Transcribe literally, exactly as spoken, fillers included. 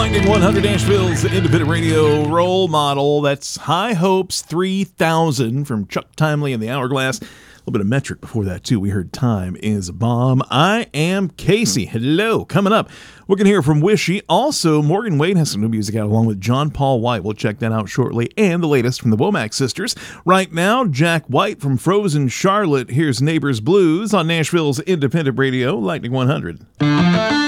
Lightning one hundred, Nashville's independent radio role model. That's High Hopes three thousand from Chuck Timely and the Hourglass. A little bit of Metric before that, too. We heard Time is a Bomb. I am Casey. Hello. Coming up, we're going to hear from Wishy. Also, Morgan Wade has some new music out along with John Paul White. We'll check that out shortly. And the latest from the Womack sisters. Right now, Jack White from Frozen Charlotte. Here's Neighbors Blues on Nashville's independent radio, Lightning one hundred.